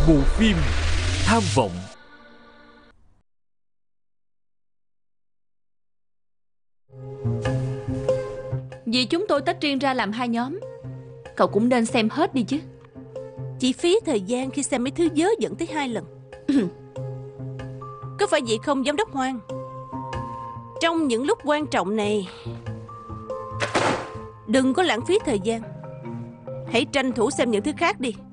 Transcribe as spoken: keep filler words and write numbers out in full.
Bộ phim Tham vọng. Vì chúng tôi tách riêng ra làm hai nhóm. Cậu cũng nên xem hết đi chứ. Chỉ phí thời gian khi xem mấy thứ dớ dẫn tới hai lần. Có phải vậy không, giám đốc Hoang? Trong những lúc quan trọng này, đừng có lãng phí thời gian. Hãy tranh thủ xem những thứ khác đi.